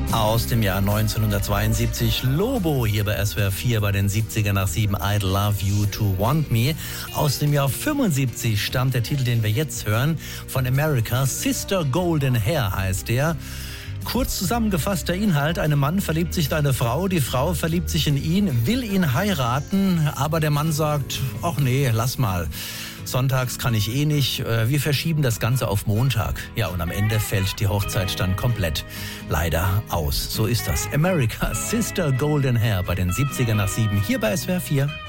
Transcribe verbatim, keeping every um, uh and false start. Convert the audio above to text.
Aus dem Jahr neunzehnhundertzweiundsiebzig, Lobo hier bei S W R vier bei den siebziger nach sieben, I'd Love You to Want Me. Aus dem Jahr fünfundsiebzig stammt der Titel, den wir jetzt hören, von America, Sister Golden Hair heißt der. Kurz zusammengefasst der Inhalt: Ein Mann verliebt sich in eine Frau, die Frau verliebt sich in ihn, will ihn heiraten, aber der Mann sagt, ach nee, lass mal. Sonntags kann ich eh nicht, wir verschieben das Ganze auf Montag. Ja, und am Ende fällt die Hochzeit dann komplett leider aus. So ist das. America, Sister Golden Hair bei den siebziger nach sieben hier bei S W R vier.